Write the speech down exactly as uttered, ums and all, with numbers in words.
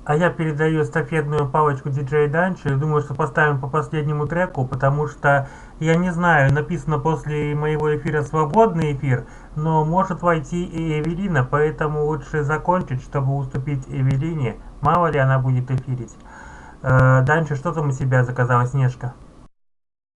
А я передаю эстафетную палочку диджею Данчи. Думаю, что поставим по последнему треку, потому что, я не знаю, написано после моего эфира «Свободный эфир», но может войти и Эвелина, поэтому лучше закончить, чтобы уступить Эвелине. Мало ли она будет эфирить. Э, Данчи, что там у тебя заказала Снежка?